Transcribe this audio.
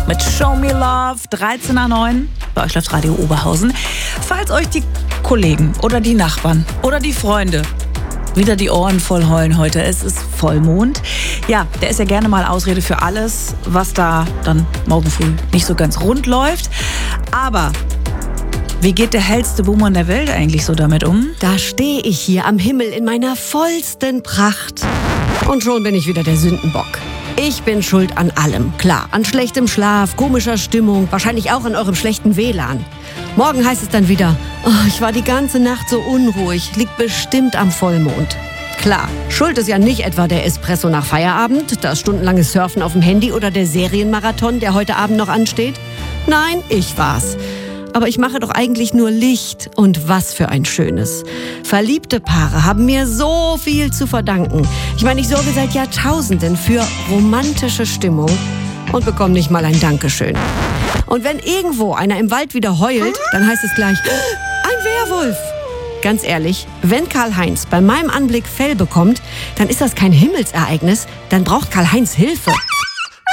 mit Show Me Love, 13:09 bei euch läuft Radio Oberhausen. Falls euch die Kollegen oder die Nachbarn oder die Freunde wieder die Ohren voll heulen heute, es ist Vollmond. Ja, der ist ja gerne mal Ausrede für alles, was da dann morgen früh nicht so ganz rund läuft. Aber wie geht der hellste Buhmann der Welt eigentlich so damit um? Da stehe ich hier am Himmel in meiner vollsten Pracht. Und schon bin ich wieder der Sündenbock. Ich bin schuld an allem, klar. An schlechtem Schlaf, komischer Stimmung, wahrscheinlich auch an eurem schlechten WLAN. Morgen heißt es dann wieder, ich war die ganze Nacht so unruhig, liegt bestimmt am Vollmond. Klar, schuld ist ja nicht etwa der Espresso nach Feierabend, das stundenlange Surfen auf dem Handy oder der Serienmarathon, der heute Abend noch ansteht. Nein, ich war's. Aber ich mache doch eigentlich nur Licht. Und was für ein schönes. Verliebte Paare haben mir so viel zu verdanken. Ich meine, ich sorge seit Jahrtausenden für romantische Stimmung und bekomme nicht mal ein Dankeschön. Und wenn irgendwo einer im Wald wieder heult, dann heißt es gleich, ein Werwolf. Ganz ehrlich, wenn Karl-Heinz bei meinem Anblick Fell bekommt, dann ist das kein Himmelsereignis, dann braucht Karl-Heinz Hilfe.